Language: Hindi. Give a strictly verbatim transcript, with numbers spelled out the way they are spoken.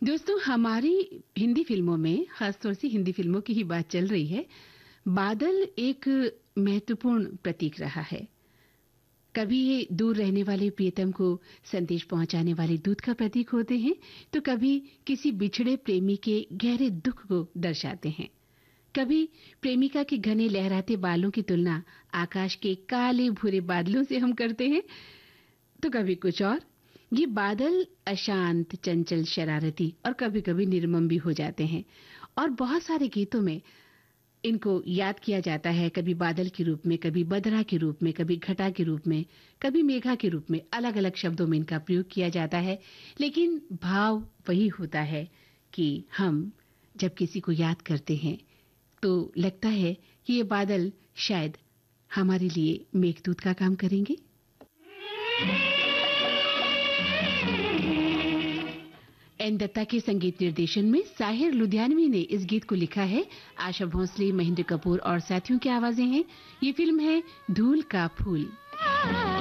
दोस्तों, हमारी हिंदी फिल्मों में, खासतौर से हिंदी फिल्मों की ही बात चल रही है, बादल एक महत्वपूर्ण प्रतीक रहा है। कभी ये दूर रहने वाले प्रियतम को संदेश पहुंचाने वाले दूत का प्रतीक होते हैं, तो कभी किसी बिछड़े प्रेमी के गहरे दुख को दर्शाते हैं। कभी प्रेमिका के घने लहराते बालों की तुलना आकाश के काले भूरे बादलों से हम करते हैं, तो कभी कुछ और। ये बादल अशांत, चंचल, शरारती और कभी-कभी निर्मम भी हो जाते हैं और बहुत सारे गीतों में इनको याद किया जाता है, कभी बादल के रूप में, कभी बदरा के रूप में, कभी घटा के रूप में, कभी मेघा के रूप में। अलग-अलग शब्दों में इनका प्रयोग किया जाता है, लेकिन भाव वही होता है कि हम जब किसी को याद करते हैं तो लगता है कि ये बादल शायद हमारे लिए मेघदूत का काम करेंगे। एन दत्ता के संगीत निर्देशन में साहिर लुधियानवी ने इस गीत को लिखा है। आशा भोसले, महेंद्र कपूर और साथियों की आवाजें हैं। ये फिल्म है धूल का फूल।